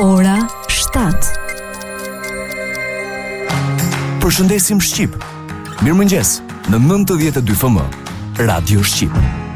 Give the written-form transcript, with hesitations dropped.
Ora 7. Përshëndesim Shqip. Mirëmëngjes në 92 FM, Radio Shqip.